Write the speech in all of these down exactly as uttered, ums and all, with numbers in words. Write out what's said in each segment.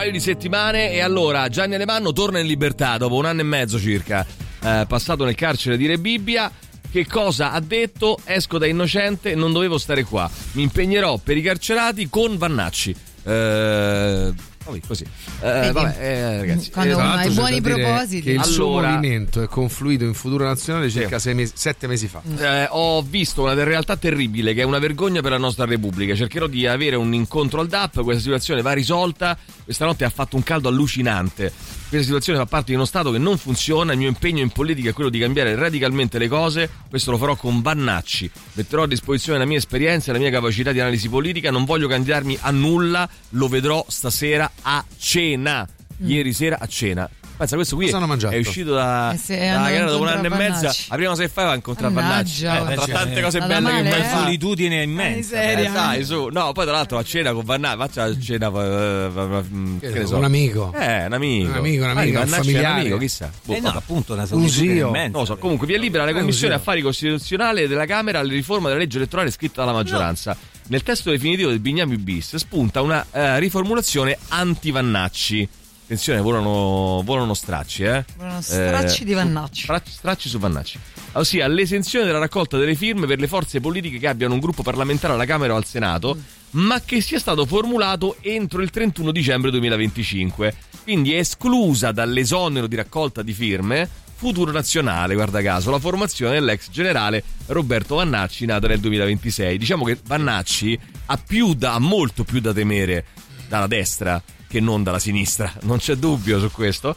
Di settimane. E allora Gianni Alemanno torna in libertà dopo un anno e mezzo circa eh, passato nel carcere di Rebibbia. Che cosa ha detto? Esco da innocente, non dovevo stare qua, mi impegnerò per i carcerati con Vannacci. eh, così eh, vabbè, eh, ragazzi, quando eh, hai buoni propositi. Che il allora, suo movimento è confluito in Futuro Nazionale circa sei mesi, sette mesi fa. eh, ho visto una realtà terribile che è una vergogna per la nostra Repubblica. Cercherò di avere un incontro al D A P. Questa situazione va risolta. Questa notte ha fatto un caldo allucinante. Questa situazione fa parte di uno Stato che non funziona. Il mio impegno in politica è quello di cambiare radicalmente le cose. Questo lo farò con Vannacci. Metterò a disposizione la mia esperienza e la mia capacità di analisi politica. Non voglio candidarmi a nulla. Lo vedrò stasera a cena. Ieri sera a cena. Pensa, questo qui è, è uscito da, eh da gara dopo un anno e mezzo. La prima cosa che fai va a incontrare Vannacci. Eh, tra tante cose Alla belle male, che mai eh. fa. Solitudine immensa. Eh, dai, su. No, poi tra l'altro a cena con Vannacci. Faccia a cena uh, che ne so. Un amico. Eh, un amico. Un amico, un amico, un familiare. Un amico, chissà. Eh no, appunto una solitudine immensa. Non lo so. Comunque via libera la Commissione Affari Costituzionali della Camera alle riforme della legge elettorale scritta dalla maggioranza. No. Nel testo definitivo del Bignami bis spunta una uh, riformulazione anti-Vannacci. Attenzione, volano, volano stracci, eh? Volano stracci eh, di Vannacci. Stracci, stracci su Vannacci. Ossia, l'esenzione della raccolta delle firme per le forze politiche che abbiano un gruppo parlamentare alla Camera o al Senato, mm. ma che sia stato formulato entro il trentuno dicembre duemilaventicinque. Quindi è esclusa dall'esonero di raccolta di firme Futuro Nazionale, guarda caso, la formazione dell'ex generale Roberto Vannacci, nata nel duemilaventisei. Diciamo che Vannacci ha più da, ha molto più da temere dalla destra che non dalla sinistra, non c'è dubbio su questo.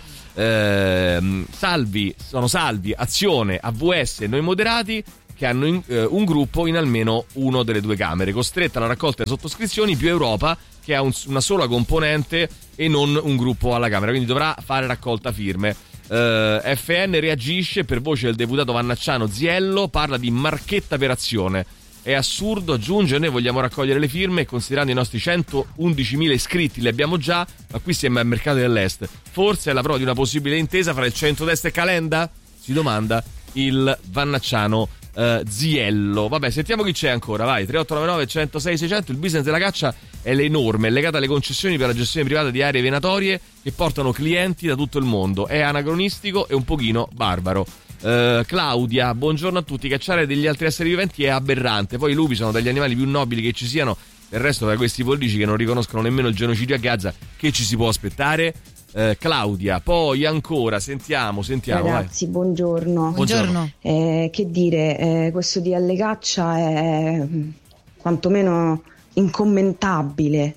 Eh, salvi, sono salvi Azione, A V S e Noi Moderati, che hanno in, eh, un gruppo in almeno uno delle due Camere, costretta alla raccolta delle sottoscrizioni, più Europa, che ha un, una sola componente e non un gruppo alla Camera, quindi dovrà fare raccolta firme. eh, F N reagisce per voce del deputato vannacciano Ziello, parla di marchetta per Azione. È assurdo, aggiunge, noi vogliamo raccogliere le firme e considerando i nostri centoundicimila iscritti li abbiamo già, ma qui siamo al mercato dell'est. Forse è la prova di una possibile intesa fra il centrodestra e Calenda? Si domanda il vannacciano uh, Ziello. Vabbè, sentiamo chi c'è ancora, vai. tre otto nove nove uno zero sei sei zero zero. Il business della caccia è enorme, è legata alle concessioni per la gestione privata di aree venatorie che portano clienti da tutto il mondo. È anacronistico e un pochino barbaro. Uh, Claudia, buongiorno a tutti. Cacciare degli altri esseri viventi è aberrante. Poi i lupi sono degli animali più nobili che ci siano. Del resto, da questi politici che non riconoscono nemmeno il genocidio a Gaza, che ci si può aspettare? Uh, Claudia, poi ancora sentiamo, sentiamo. Ragazzi, vai. buongiorno. Buongiorno. Eh, che dire, eh, questo D L Caccia è quantomeno incommentabile.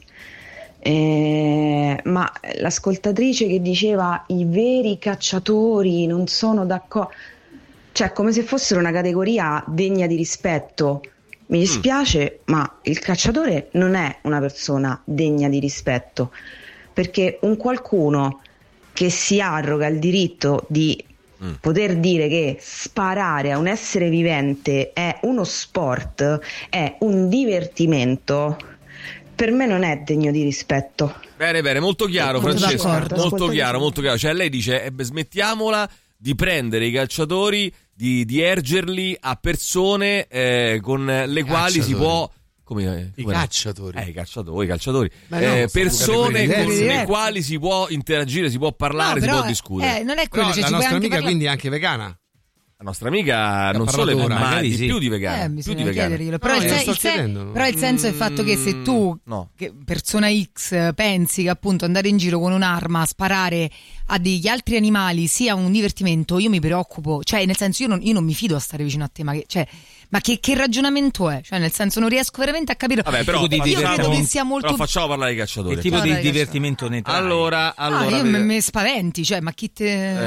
Eh, ma l'ascoltatrice che diceva i veri cacciatori non sono d'accordo, cioè come se fossero una categoria degna di rispetto. Mi dispiace, mm. ma il cacciatore non è una persona degna di rispetto, perché un qualcuno che si arroga il diritto di mm. poter dire che sparare a un essere vivente è uno sport, è un divertimento, per me non è degno di rispetto. Bene, bene, molto chiaro, Francesca, molto chiaro, molto chiaro. Cioè lei dice, eh, smettiamola di prendere i calciatori, di, di ergerli a persone eh, con le quali si può... Come, come I cacciatori. Eh, i cacciatori, i calciatori. No, eh, persone con diverse. le quali si può interagire, si può parlare, no, si però, può discutere. Eh, non è quello, però cioè, la ci nostra puoi amica anche quindi è anche vegana. La nostra amica non solo è vegana, ma di sì. più di vegana. Eh, più di bisogna vegana. chiederglielo. Però, No, il, io sen- sto il sen- chiedendo. però il senso è il fatto che se tu, no. che persona X, pensi che appunto andare in giro con un'arma a sparare a degli altri animali sia un divertimento, io mi preoccupo. Cioè, nel senso, io non, io non mi fido a stare vicino a te, ma che, cioè, ma che, che ragionamento è? Cioè, nel senso, non riesco veramente a capire. Vabbè, però io facciamo, credo che sia molto. Però facciamo parlare ai cacciatori. Che tipo Guarda, di ragazzi. divertimento ne trae? Allora, allora ah, io me, me spaventi, cioè, ma chi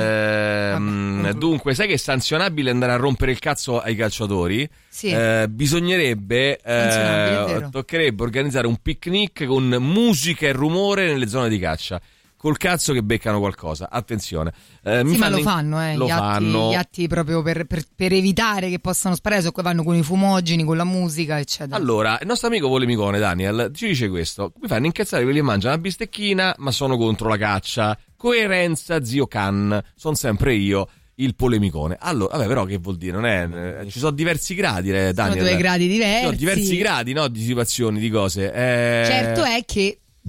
te. Ehm, Vabbè. dunque, sai che è sanzionabile andare a rompere il cazzo ai calciatori? Sì. Eh, bisognerebbe, Sanzionabile, è eh, vero. toccherebbe organizzare un picnic con musica e rumore nelle zone di caccia. Col cazzo che beccano qualcosa, attenzione. Eh, mi Sì, ma fanno lo in- fanno, eh, lo gli, atti, fanno. gli atti proprio per, per, per evitare che possano sparare, so che vanno con i fumogeni, con la musica, eccetera. Allora, il nostro amico Polemicone, Daniel, ci dice questo: mi fanno incazzare quelli che mangiano la bistecchina, ma sono contro la caccia. Coerenza, zio Can, sono sempre io. Il polemicone. Allora, vabbè, però che vuol dire? Non è, eh, ci sono diversi gradi, eh, Sono Daniel. due gradi diversi. Ci sono diversi gradi, no, di situazioni, di cose. Eh... Certo è che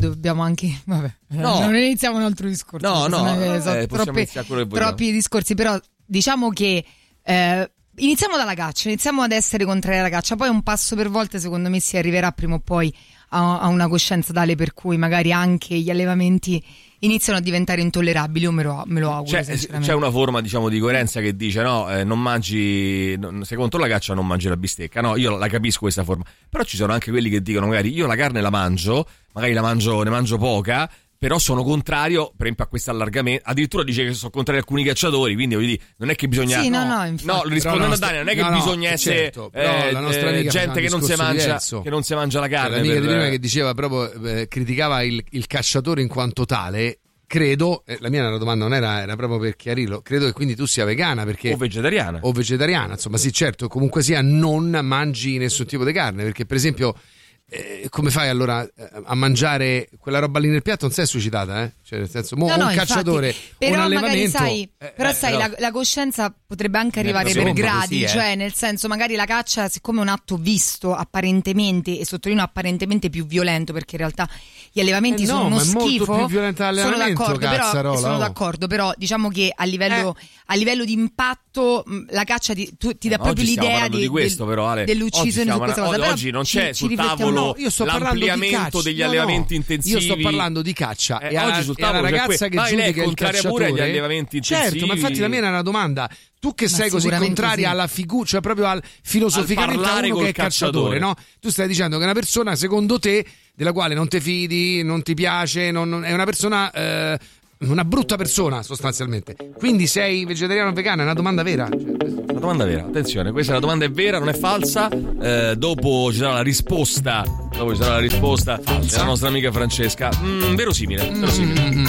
dobbiamo anche vabbè, no. non iniziamo un altro discorso. No, no, eh, so, eh, troppi, troppi discorsi, però diciamo che eh, iniziamo dalla caccia, iniziamo ad essere contrari alla caccia, poi un passo per volta secondo me si arriverà prima o poi a, a una coscienza tale per cui magari anche gli allevamenti iniziano a diventare intollerabili, o me lo, me lo auguro. C'è, c'è una forma, diciamo, di coerenza che dice no, eh, non mangi, non, se contro la caccia non mangi la bistecca. No, io la capisco questa forma, però ci sono anche quelli che dicono magari io la carne la mangio, magari la mangio, ne mangio poca, però sono contrario, per esempio, a questo allargamento. Addirittura dice che sono contrario a alcuni cacciatori, quindi voglio dire, non è che bisogna. Sì, no, no, infatti. No, rispondendo a Daniel, non è che no, bisogna no, essere certo, eh, la nostra amica gente che non si mangia, diverso. che non si mangia la carne. Cioè, l'amica per... di prima che diceva proprio, eh, criticava il, il cacciatore in quanto tale. Credo, eh, la mia era una domanda, non era, era proprio per chiarirlo. Credo che quindi tu sia vegana perché. O vegetariana. O vegetariana, insomma, sì, certo, comunque sia, non mangi nessun tipo di carne, perché per esempio. Eh, come fai allora eh, a mangiare quella roba lì nel piatto? Non sei suicidata, eh? Cioè, nel senso, mo, no, un no, cacciatore, infatti, però un magari allevamento. sai, eh, però eh, sai, però... La, la coscienza potrebbe anche arrivare Eh, per insomma, gradi, così, eh. cioè nel senso, magari la caccia, siccome è un atto visto apparentemente, e sottolineo apparentemente più violento, perché in realtà gli allevamenti Eh no, sono uno ma è molto schifo. più violento sono l'allevamento, d'accordo, però, cazzarola, sono oh. d'accordo, però diciamo che a livello, Eh. a livello di impatto mh, la caccia ti, tu, ti dà Eh, proprio oggi stiamo l'idea parlando di, di questo, del, però, Ale. dell'uccisione Oggi su questa stiamo- cosa. oggi Però non ci- c'è ci sul riflettiamo. tavolo No, io sto parlando di l'ampliamento caccia. degli No, no. allevamenti intensivi. Io sto parlando di caccia Eh, e alla, oggi sul e alla tavolo c'è ragazza que- che ma lei è giudica il contraria pure cacciatore. agli allevamenti intensivi. Certo, ma infatti la mia era una domanda. Tu che Ma sei così sicuramente contraria sì. alla figura, cioè proprio al filosoficamente Al a parlare uno col che è cacciatore, cacciatore. no? Tu stai dicendo che è una persona, secondo te, della quale non ti fidi, non ti piace, non, non- è una persona eh, una brutta persona sostanzialmente. Quindi sei vegetariano o vegano? È una domanda vera. Una domanda vera, attenzione, questa la domanda è vera, non è falsa. Eh, dopo ci sarà la risposta. Dopo ci sarà la risposta della nostra amica Francesca. Mm, verosimile, verosimile. Mm, mm,